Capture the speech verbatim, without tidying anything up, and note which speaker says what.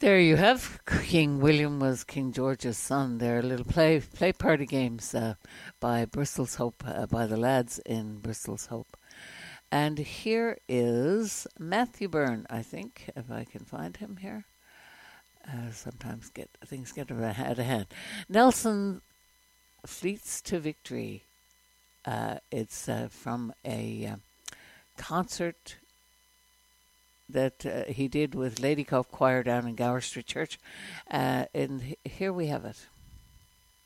Speaker 1: There you have King William was King George's son. There are little play play party games uh, by Bristol's Hope, uh, by the lads in Bristol's Hope. And here is Matthew Byrne, I think, if I can find him here. Uh, sometimes get things get out of hand. Nelson Fleets to Victory. Uh, it's uh, from a uh, concert that uh, he did with Lady Cove Choir down in Gower Street Church. Uh, and h- here we have it.